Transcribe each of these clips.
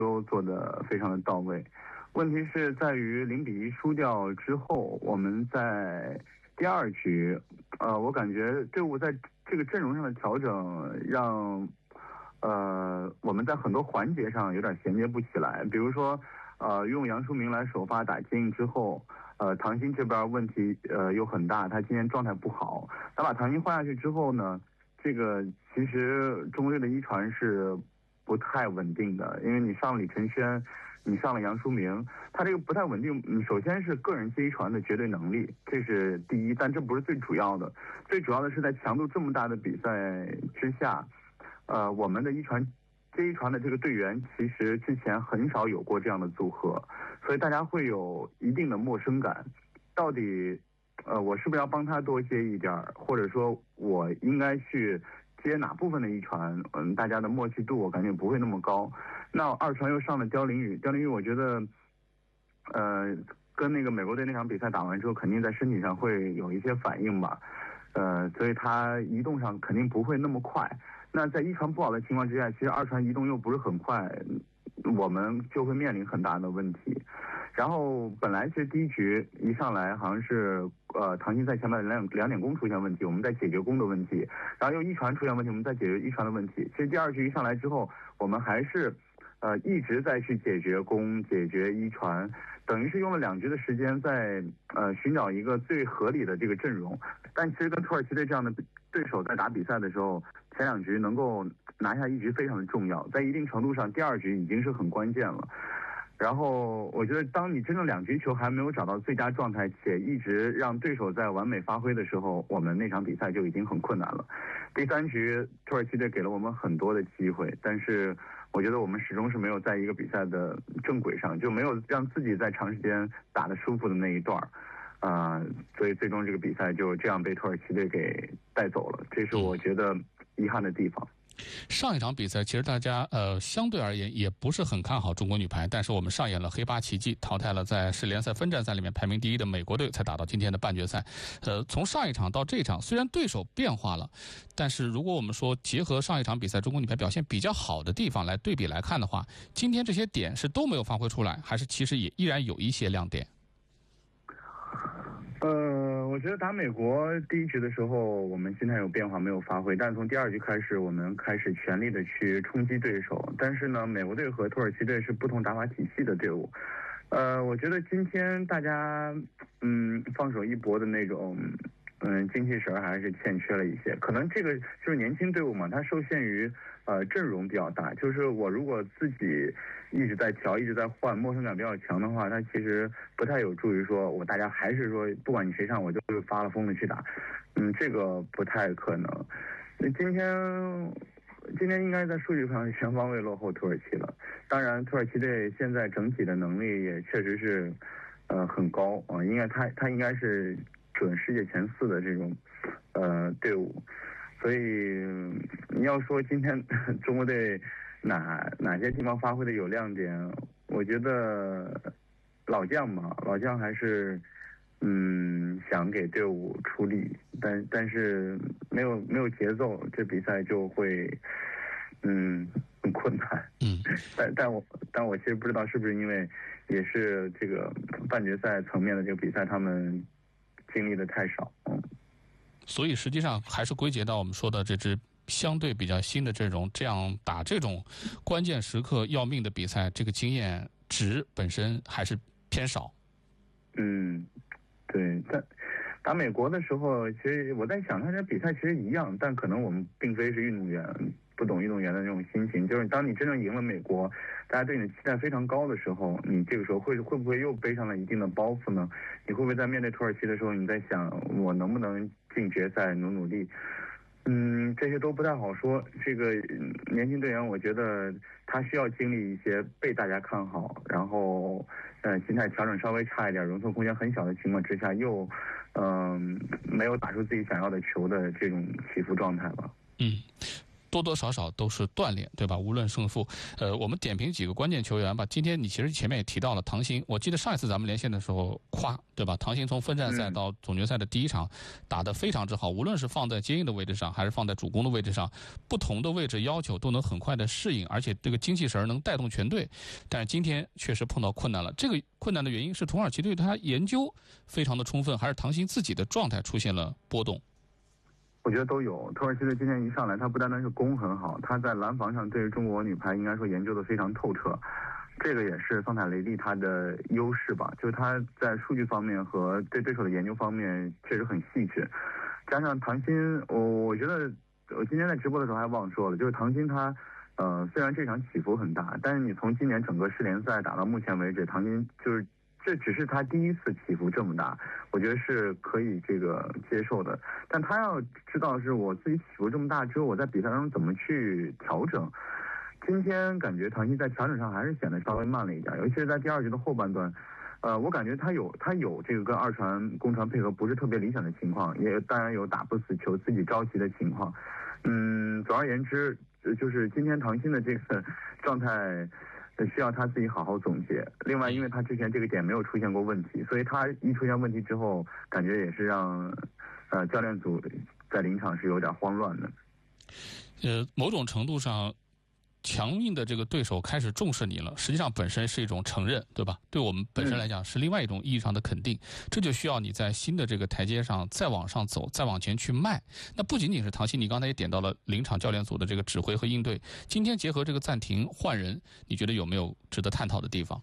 都做得非常的到位。问题是在于0-1输掉之后，我们在第2局，我感觉队伍在这个阵容上的调整让我们在很多环节上有点衔接不起来。比如说用杨淑明来首发打接应之后，唐鑫这边问题又很大，他今天状态不好。他把唐鑫换下去之后呢，这个其实中国队的一传是不太稳定的，因为你上了李承轩，你上了杨淑明，他这个不太稳定。首先是个人接一传的绝对能力，这是第一，但这不是最主要的。最主要的是在强度这么大的比赛之下，我们的接一传的这个队员其实之前很少有过这样的组合，所以大家会有一定的陌生感。到底我是不是要帮他多接一点，或者说我应该去接哪部分的一传？大家的默契度我感觉不会那么高。那2传又上了刁琳宇，我觉得跟那个美国队那场比赛打完之后，肯定在身体上会有一些反应吧，所以他移动上肯定不会那么快。那在一传不好的情况之下，其实2传移动又不是很快，我们就会面临很大的问题。然后本来其实第1局一上来好像是唐鑫在前面两点攻出现问题，我们在解决攻的问题，然后又一传出现问题，我们在解决一传的问题。其实第2局一上来之后，我们还是一直在去解决攻、解决一传，等于是用了2局的时间在寻找一个最合理的这个阵容。但其实跟土耳其队这样的对手在打比赛的时候，前2局能够拿下1局非常的重要，在一定程度上第2局已经是很关键了。然后我觉得当你真正2局球还没有找到最佳状态，且一直让对手在完美发挥的时候，我们那场比赛就已经很困难了。第3局土耳其队给了我们很多的机会，但是我觉得我们始终是没有在一个比赛的正轨上，就没有让自己在长时间打得舒服的那一段所以最终这个比赛就这样被土耳其队给带走了，这是我觉得遗憾的地方。 上一场比赛其实大家相对而言也不是很看好中国女排，但是我们上演了黑八奇迹，淘汰了在世联赛分站赛里面排名第1的美国队，才打到今天的半决赛。从上一场到这一场，虽然对手变化了，但是如果我们说结合上一场比赛中国女排表现比较好的地方来对比来看的话，今天这些点是都没有发挥出来，还是其实也依然有一些亮点？ 我觉得打美国第1局的时候，我们心态有变化，没有发挥。但是从第2局开始，我们开始全力的去冲击对手。但是呢，美国队和土耳其队是不同打法体系的队伍。我觉得今天大家放手一搏的那种精气神还是欠缺了一些。可能这个就是年轻队伍嘛，它受限于阵容比较大。就是我如果自己一直在调，一直在换，陌生感比较强的话，它其实不太有助于说大家还是说不管你谁上我就发了疯的去打。这个不太可能。今天应该在数据上全方位落后土耳其了。当然土耳其队现在整体的能力也确实是很高应该他应该是准世界前4的这种队伍。所以你要说今天中国队哪些地方发挥的有亮点，我觉得老将还是想给队伍出力，但是没有节奏，这比赛就会很困难。但我其实不知道是不是因为也是这个半决赛层面的这个比赛他们经历的太少。 所以实际上还是归结到我们说的这支相对比较新的阵容，这样打这种关键时刻要命的比赛，这个经验值本身还是偏少。 对，但打美国的时候，其实我在想，他这比赛其实一样，但可能我们并非是运动员，不懂运动员的那种心情。就是当你真正赢了美国，大家对你的期待非常高的时候，你这个时候会不会又背上了一定的包袱呢？你会不会在面对土耳其的时候，你在想我能不能进决赛，努力？这些都不太好说。这个年轻队员，我觉得他需要经历一些被大家看好，然后心态调整稍微差一点，容错空间很小的情况之下，又没有打出自己想要的球的这种起伏状态吧。 多多少少都是锻炼，对吧？无论胜负，我们点评几个关键球员吧。今天你其实前面也提到了唐鑫，我记得上一次咱们连线的时候夸，对吧？唐鑫从分站赛到总决赛的第一场打得非常之好，无论是放在接应的位置上，还是放在主攻的位置上，不同的位置要求都能很快的适应，而且这个精气神能带动全队。但是今天确实碰到困难了，这个困难的原因是土耳其队他研究非常的充分，还是唐鑫自己的状态出现了波动？ 我觉得都有。土耳其队今天一上来，他不单单是攻很好，他在拦防上对中国女排应该说研究的非常透彻。这个也是桑塔雷利他的优势吧，就是他在数据方面和对对手的研究方面确实很细致。加上唐鑫，我觉得我今天在直播的时候还忘说了，就是唐鑫他虽然这场起伏很大，但是你从今年整个世联赛打到目前为止，唐鑫就是这只是他第一次起伏这么大，我觉得是可以这个接受的。但他要知道是我自己起伏这么大之后，我在比赛当中怎么去调整。今天感觉唐鑫在调整上还是显得稍微慢了一点，尤其是在第二局的后半段。我感觉他有这个跟二传攻传配合不是特别理想的情况，也当然有打不死球自己着急的情况。总而言之，就是今天唐鑫的这个状态需要他自己好好总结。另外，因为他之前这个点没有出现过问题，所以他一出现问题之后，感觉也是让教练组在临场是有点慌乱的。 某种程度上，强硬的这个对手开始重视你了，实际上本身是一种承认，对吧？对我们本身来讲是另外一种意义上的肯定，这就需要你在新的这个台阶上再往上走，再往前去迈。那不仅仅是唐鑫，你刚才也点到了临场教练组的这个指挥和应对。今天结合这个暂停换人，你觉得有没有值得探讨的地方？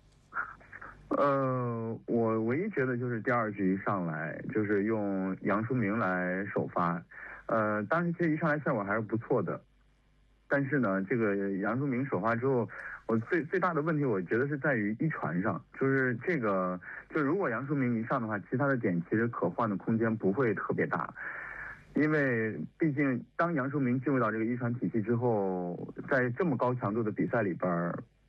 我唯一觉得就是第二局一上来就是用杨舒明来首发，当时其实一上来效果还是不错的。但是呢，这个杨舒明首发之后，我最大的问题，我觉得是在于一传上，就是这个，就如果杨舒明一上的话，其他的点其实可换的空间不会特别大，因为毕竟当杨舒明进入到这个一传体系之后，在这么高强度的比赛里边，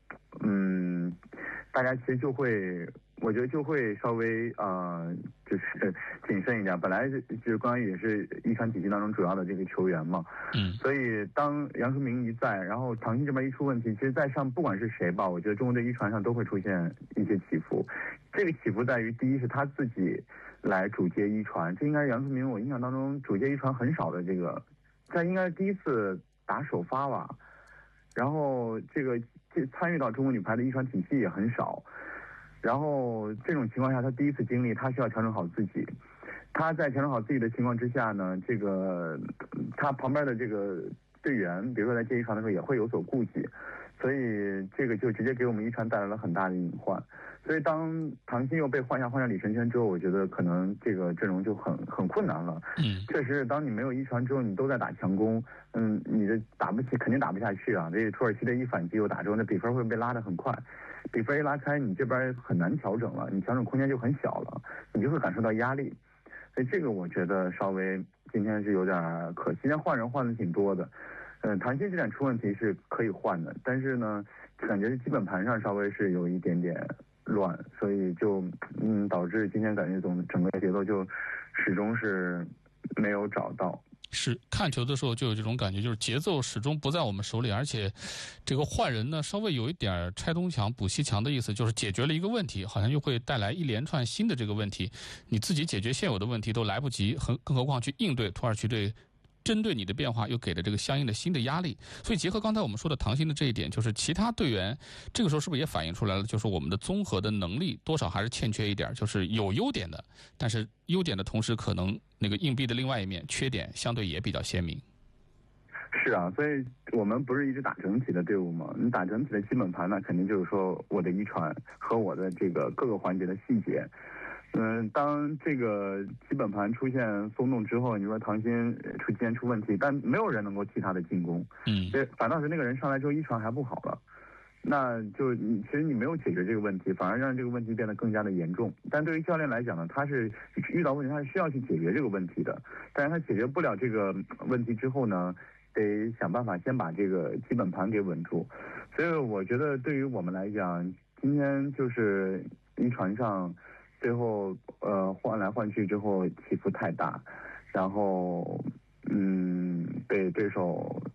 大家其实就会，我觉得就会稍微就是谨慎一点。本来就是关羽也是一传体系当中主要的这个球员嘛，所以当杨舒明一在，然后唐鑫这边一出问题，其实在上不管是谁吧，我觉得中国队一传上都会出现一些起伏。这个起伏在于，第一是他自己来主接一传，这应该是杨舒明我印象当中主接一传很少的这个，在应该是第一次打首发吧。然后这参与到中国女排的一传体系也很少，然后这种情况下他第一次经历，他需要调整好自己。他在调整好自己的情况之下呢，这个他旁边的这个队员，比如说在接一传的时候也会有所顾忌，所以这个就直接给我们一传带来了很大的隐患。所以当唐鑫又被换下李承铉之后，我觉得可能这个阵容就很困难了。确实，当你没有一传之后，你都在打强攻，你的肯定打不下去啊。这土耳其的一反击又打之后，那比分会被拉得很快，比分一拉开，你这边很难调整了，你调整空间就很小了，你就会感受到压力。所以这个我觉得稍微今天是有点可惜，今天换人换的挺多的。唐鑫这点出问题是可以换的，但是呢，感觉是基本盘上稍微是有一点点乱，所以就导致今天感觉整个节奏就始终是没有找到。 是看球的时候就有这种感觉，就是节奏始终不在我们手里，而且这个换人呢稍微有一点拆东墙补西墙的意思，就是解决了一个问题，好像又会带来一连串新的这个问题，你自己解决现有的问题都来不及，更何况去应对土耳其队针对你的变化又给了这个相应的新的压力。所以结合刚才我们说的唐鑫的这一点，就是其他队员这个时候是不是也反映出来了，就是我们的综合的能力多少还是欠缺一点，就是有优点的，但是优点的同时可能那个硬币的另外一面缺点相对也比较鲜明。 是啊，所以我们不是一直打整体的队伍吗？你打整体的基本盘，那肯定就是说我的一传和我的这个各个环节的细节。当这个基本盘出现松动之后，你说唐鑫今天出问题，但没有人能够替他的进攻，反倒是那个人上来之后一传还不好了，那就其实你没有解决这个问题，反而让这个问题变得更加的严重。但对于教练来讲呢，他是遇到问题，他是需要去解决这个问题的，但是他解决不了这个问题之后呢，得想办法先把这个基本盘给稳住。所以我觉得对于我们来讲，今天就是一传上最后换来换去之后起伏太大，然后被对手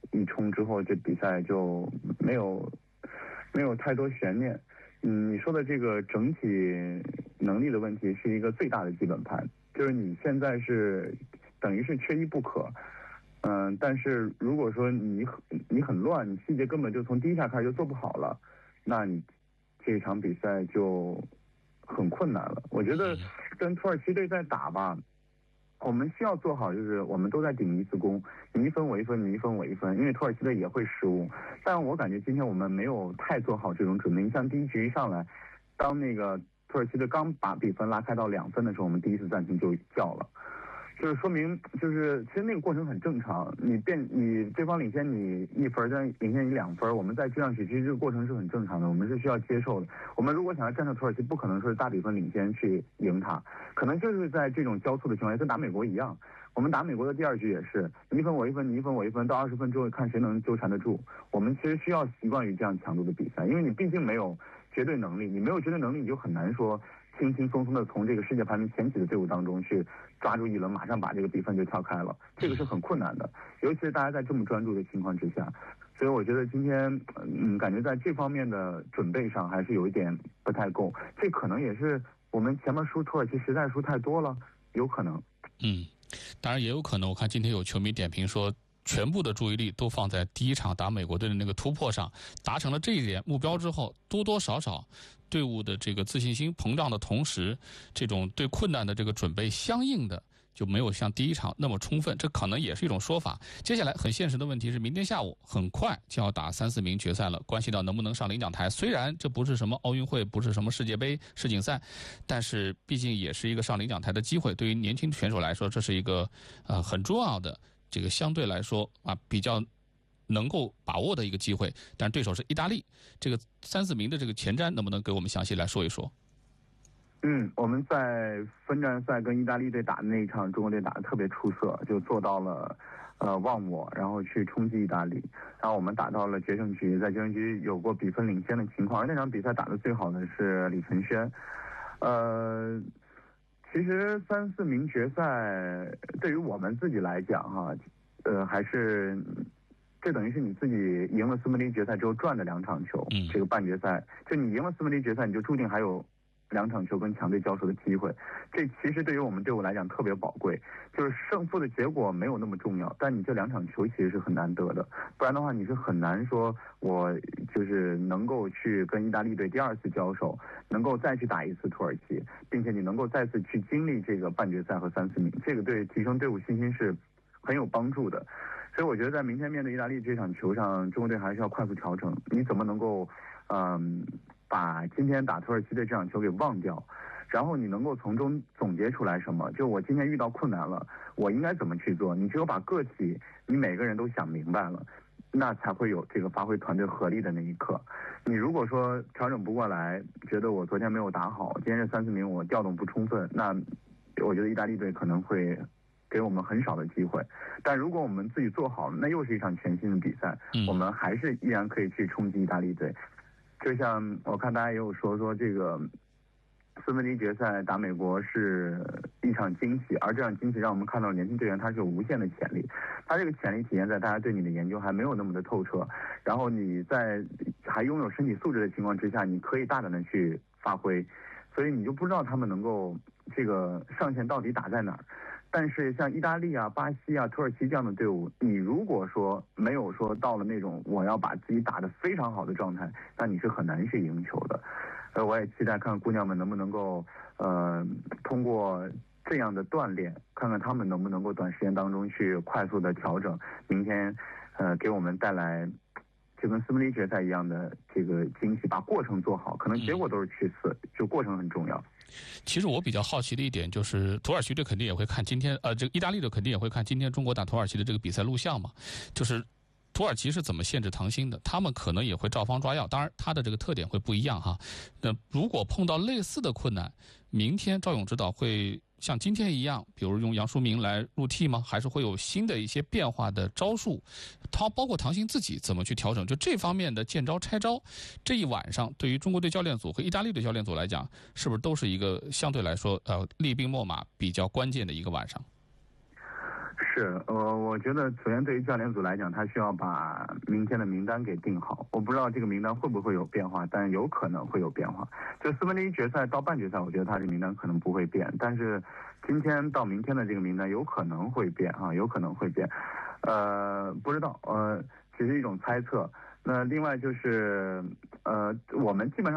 一冲之后，这比赛就没有太多悬念。你说的这个整体能力的问题是一个最大的基本盘，就是你现在是等于是缺一不可。但是如果说你很乱，你细节根本就从第一下开始就做不好了，那你这场比赛就很困难了。我觉得跟土耳其队在打吧，我们需要做好就是我们都在顶一次攻，你一分我一分，你一分我一分，因为土耳其队也会失误。但我感觉今天我们没有太做好这种准备。你像第一局一上来，当那个土耳其队刚把比分拉开到2分的时候，我们第一次暂停就叫了。就是说明，就是其实那个过程很正常。你对方领先你1分，但领先你2分，我们再追上去，其实这个过程是很正常的，我们是需要接受的。我们如果想要战胜土耳其，不可能说是大比分领先去赢他，可能就是在这种交错的情况下，跟打美国一样。我们打美国的第2局也是，你一分我一分，你一分我一分，到20分之后看谁能纠缠得住。我们其实需要习惯于这样强度的比赛，因为你毕竟没有绝对能力，你没有绝对能力，你就很难说轻轻松松的从这个世界排名前几的队伍当中去抓住一轮，马上把这个比分就跳开了，这个是很困难的，尤其是大家在这么专注的情况之下。所以我觉得今天感觉在这方面的准备上还是有一点不太够，这可能也是我们前面输土耳其实在输太多了，有可能。 当然也有可能，我看今天有球迷点评说，全部的注意力都放在第一场打美国队的那个突破上，达成了这一点目标之后，多多少少队伍的这个自信心膨胀的同时，这种对困难的这个准备相应的就没有像第一场那么充分，这可能也是一种说法。接下来很现实的问题是，明天下午很快就要打3、4名决赛了，关系到能不能上领奖台。虽然这不是什么奥运会，不是什么世界杯、世锦赛，但是毕竟也是一个上领奖台的机会。对于年轻选手来说，这是一个很重要的，这个相对来说比较能够把握的一个机会。但对手是意大利，这个3、4名的这个前瞻，能不能给我们详细来说一说？ 我们在分站赛跟意大利队打的那一场，中国队打得特别出色，就做到了忘我，然后去冲击意大利，然后我们打到了决胜局，在决胜局有过比分领先的情况。而那场比赛打得最好的是李承轩。其实3、4名决赛对于我们自己来讲还是这等于是你自己赢了4分之一决赛之后赚的2场球。这个半决赛就你赢了4分之一决赛，你就注定还有2场球跟强队交手的机会，这其实对于我们队伍来讲特别宝贵。就是胜负的结果没有那么重要，但你这2场球其实是很难得的，不然的话你是很难说我就是能够去跟意大利队第2次交手，能够再去打一次土耳其，并且你能够再次去经历这个半决赛和3、4名，这个对提升队伍信心是很有帮助的。所以我觉得在明天面对意大利这场球上，中国队还是要快速调整。你怎么能够把今天打土耳其队这场球给忘掉，然后你能够从中总结出来什么？就我今天遇到困难了，我应该怎么去做？你只有把个体你每个人都想明白了，那才会有这个发挥团队合力的那一刻。你如果说调整不过来，觉得我昨天没有打好，今天这3、4名我调动不充分，那我觉得意大利队可能会给我们很少的机会。但如果我们自己做好了，那又是一场全新的比赛，我们还是依然可以去冲击意大利队。就像我看大家也有说这个4分之一决赛打美国是一场惊喜，而这场惊喜让我们看到年轻队员他是有无限的潜力，他这个潜力体现在大家对你的研究还没有那么的透彻，然后你在还拥有身体素质的情况之下，你可以大胆的去发挥，所以你就不知道他们能够这个上限到底打在哪儿。但是像意大利巴西土耳其这样的队伍，你如果说没有说到了那种我要把自己打得非常好的状态，那你是很难去赢球的。我也期待看姑娘们能不能够通过这样的锻炼，看看他们能不能够短时间当中去快速的调整，明天给我们带来就跟4分之一决赛一样的这个惊喜，把过程做好，可能结果都是其次，就过程很重要。 其实我比较好奇的一点就是，土耳其队肯定也会看今天，这个意大利队肯定也会看今天中国打土耳其的这个比赛录像嘛。就是土耳其是怎么限制唐鑫的，他们可能也会照方抓药，当然他的这个特点会不一样哈。那如果碰到类似的困难，明天赵勇指导会像今天一样，比如用杨淑明来入替吗？还是会有新的一些变化的招数？包括唐鑫自己怎么去调整？就这方面的见招拆招，这一晚上对于中国队教练组和意大利队教练组来讲，是不是都是一个相对来说厉兵秣马比较关键的一个晚上？ 是，我觉得首先对于教练组来讲，他需要把明天的名单给定好。我不知道这个名单会不会有变化，但有可能会有变化。就1/4决赛到半决赛，我觉得他这个名单可能不会变，但是今天到明天的这个名单有可能会变啊，有可能会变。不知道，只是一种猜测。那另外就是，我们基本上。